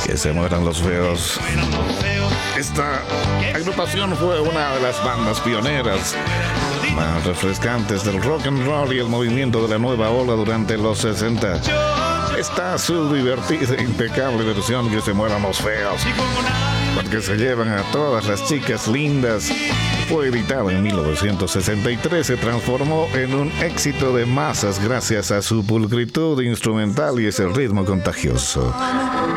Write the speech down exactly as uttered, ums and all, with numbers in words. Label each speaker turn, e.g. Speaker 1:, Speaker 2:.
Speaker 1: Que se mueran los feos. Esta agrupación fue una de las bandas pioneras más refrescantes del rock and roll y el movimiento de la nueva ola durante los sesenta. Esta su divertida e impecable versión Que se mueran los feos, porque se llevan a todas las chicas lindas, fue editada en mil novecientos sesenta y tres. Se transformó en un éxito de masas gracias a su pulcritud instrumental y ese ritmo contagioso.